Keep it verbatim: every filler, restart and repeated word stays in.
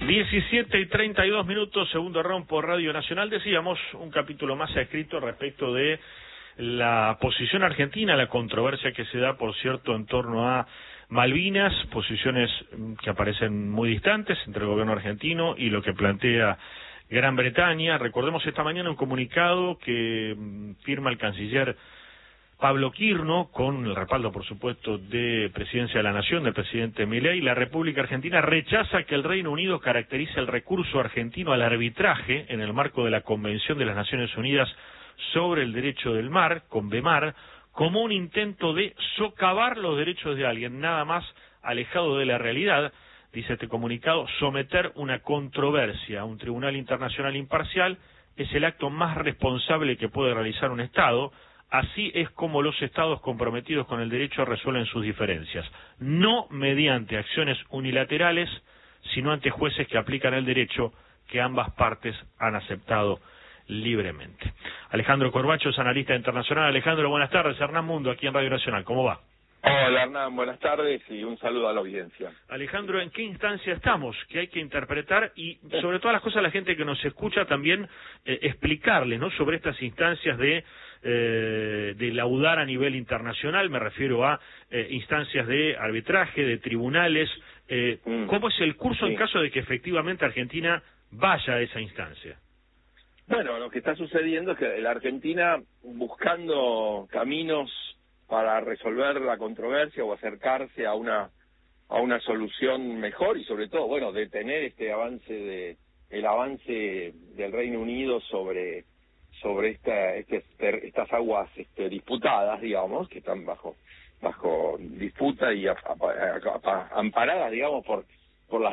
diecisiete y treinta y dos minutos, segundo round por Radio Nacional. Decíamos, un capítulo más ha escrito respecto de la posición argentina, la controversia que se da, por cierto, en torno a Malvinas, posiciones que aparecen muy distantes entre el gobierno argentino y lo que plantea Gran Bretaña. Recordemos esta mañana un comunicado que firma el canciller Pablo Quirno, con el respaldo, por supuesto, de Presidencia de la Nación, del presidente Milei. La República Argentina rechaza que el Reino Unido caracterice el recurso argentino al arbitraje en el marco de la Convención de las Naciones Unidas sobre el Derecho del Mar, CONVEMAR, como un intento de socavar los derechos de alguien, nada más alejado de la realidad, dice este comunicado. Someter una controversia a un tribunal internacional imparcial es el acto más responsable que puede realizar un Estado. Así es como los Estados comprometidos con el derecho resuelven sus diferencias, no mediante acciones unilaterales, sino ante jueces que aplican el derecho que ambas partes han aceptado libremente. Alejandro Corbacho es analista internacional. Alejandro, buenas tardes. Hernán Mundo, aquí en Radio Nacional. ¿Cómo va? Hola, Hernán, buenas tardes y un saludo a la audiencia. Alejandro, ¿en qué instancia estamos? ¿Qué hay que interpretar? Y sobre todas las cosas, a la gente que nos escucha también eh, explicarle, ¿no?, sobre estas instancias de eh, de laudar a nivel internacional. Me refiero a eh, instancias de arbitraje, de tribunales. Eh, mm. ¿Cómo es el curso sí. en caso de que efectivamente Argentina vaya a esa instancia? Bueno, lo que está sucediendo es que la Argentina, buscando caminos para resolver la controversia o acercarse a una a una solución mejor y sobre todo, bueno, detener este avance de el avance del Reino Unido sobre sobre esta este, estas aguas este, disputadas, digamos, que están bajo bajo disputa y a, a, a, a, amparadas, digamos, por